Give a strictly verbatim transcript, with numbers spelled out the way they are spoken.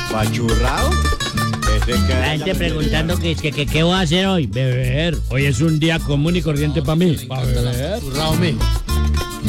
¿Pachurrao? La gente preguntando que, que, que qué voy a hacer hoy. Beber. Hoy es un día común y corriente para mí. Pa' beber. Churrao, mijo.